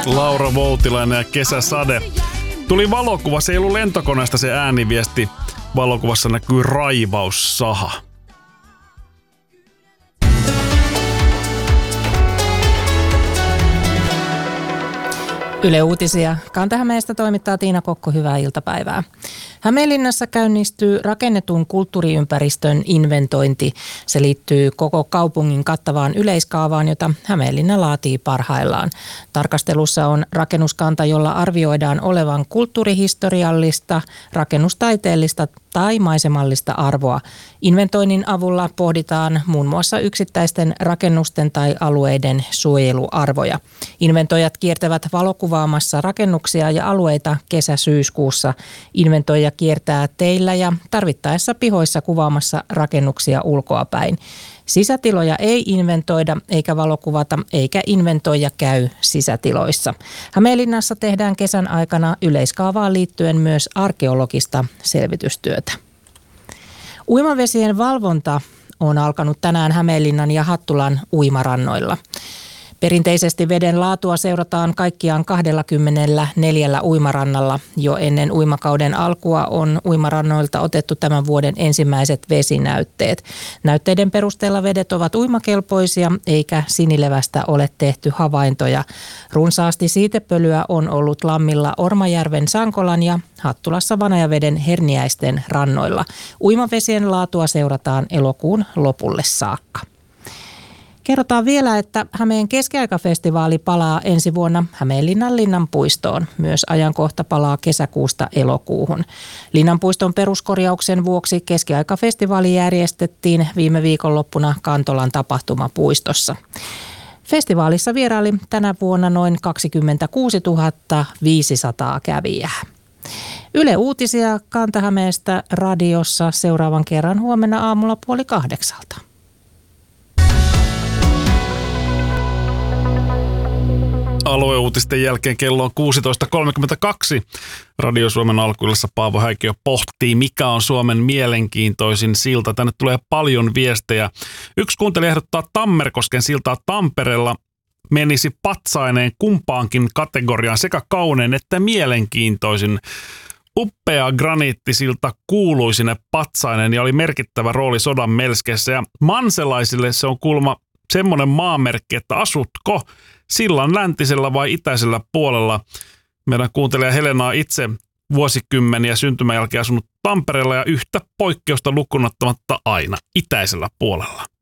Laura Voutilainen ja Kesäsade. Tuli valokuva, se ei ollut lentokoneesta se ääniviesti. Valokuvassa näkyy raivaussaha. Yle Uutisia. Kanta-Hämeestä toimittaa Tiina Kokko, hyvää iltapäivää. Hämeenlinnassa käynnistyy rakennetun kulttuuriympäristön inventointi. Se liittyy koko kaupungin kattavaan yleiskaavaan, jota Hämeenlinna laatii parhaillaan. Tarkastelussa on rakennuskanta, jolla arvioidaan olevan kulttuurihistoriallista, rakennustaiteellista tai maisemallista arvoa. Inventoinnin avulla pohditaan muun muassa yksittäisten rakennusten tai alueiden suojeluarvoja. Inventoijat kiertävät valokuvaamassa rakennuksia ja alueita kesä-syyskuussa. Inventoija kiertää teillä ja tarvittaessa pihoissa kuvaamassa rakennuksia ulkoapäin. Sisätiloja ei inventoida eikä valokuvata eikä inventoija käy sisätiloissa. Hämeenlinnassa tehdään kesän aikana yleiskaavaan liittyen myös arkeologista selvitystyötä. Uimavesien valvonta on alkanut tänään Hämeenlinnan ja Hattulan uimarannoilla. Perinteisesti veden laatua seurataan kaikkiaan 24 uimarannalla. Jo ennen uimakauden alkua on uimarannoilta otettu tämän vuoden ensimmäiset vesinäytteet. Näytteiden perusteella vedet ovat uimakelpoisia eikä sinilevästä ole tehty havaintoja. Runsaasti siitepölyä on ollut Lammilla Ormajärven Sankolan ja Hattulassa Vanajaveden Herniäisten rannoilla. Uimavesien laatua seurataan elokuun lopulle saakka. Kerrotaan vielä, että Hämeen keskiaikafestivaali palaa ensi vuonna Hämeenlinnan Linnanpuistoon. Myös ajankohta palaa kesäkuusta elokuuhun. Linnanpuiston peruskorjauksen vuoksi keskiaikafestivaali järjestettiin viime viikonloppuna Kantolan tapahtumapuistossa. Festivaalissa vieraili tänä vuonna noin 26 500 kävijää. Yle Uutisia Kanta-Hämeestä radiossa seuraavan kerran huomenna aamulla 7:30. Alueuutisten jälkeen kello on 16.32. Radio Suomen alkuillassa Paavo Häikiö pohtii, mikä on Suomen mielenkiintoisin silta. Tänne tulee paljon viestejä. Yksi kuuntelija ehdottaa Tammerkosken siltaa Tampereella. Menisi patsaineen kumpaankin kategoriaan, sekä kaunein että mielenkiintoisin. Uppea graniittisilta kuului sinne patsainen ja oli merkittävä rooli sodan melskeissä. Ja manselaisille se on kuulemma semmoinen maamerkki, että asutko sillan läntisellä vai itäisellä puolella. Meidän kuuntelija Helena on itse vuosikymmeniä syntymän jälkeen asunut Tampereella ja yhtä poikkeusta lukunottamatta aina itäisellä puolella.